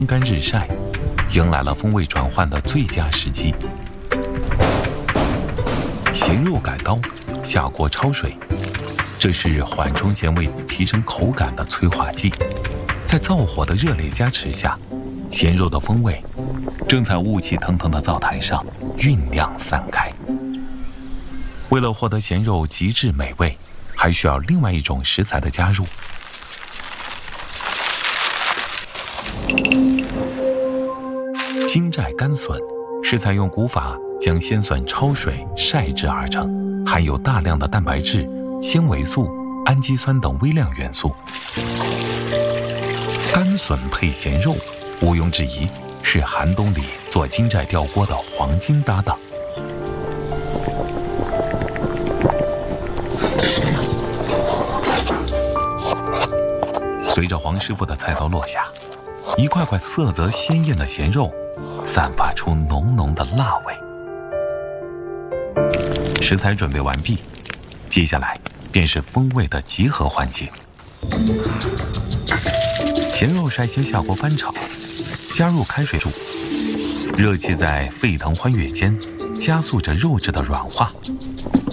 干日晒，迎来了风味转换的最佳时机。咸肉改刀，下锅焯水，这是缓冲咸味、提升口感的催化剂。在灶火的热烈加持下，咸肉的风味正在雾气腾腾的灶台上酝酿散开。为了获得咸肉极致美味，还需要另外一种食材的加入。金寨干笋是采用古法将鲜笋焯水晒制而成，含有大量的蛋白质、纤维素、氨基酸等微量元素。干笋配咸肉，毋庸置疑是寒冬里做金寨吊锅的黄金搭档。随着黄师傅的菜刀落下，一块块色泽鲜艳的咸肉散发出浓浓的辣味。食材准备完毕，接下来便是风味的集合环节。咸肉率先下锅翻炒，加入开水煮，热气在沸腾欢悦间加速着肉质的软化。